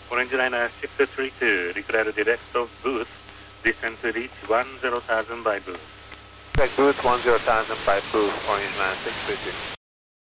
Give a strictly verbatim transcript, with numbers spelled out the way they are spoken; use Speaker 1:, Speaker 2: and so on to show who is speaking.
Speaker 1: Orange Liner six three two, declare direct of booth, descend to reach one zero thousand by booth.
Speaker 2: Direct booth one zero thousand by booth, Orange Liner six three two.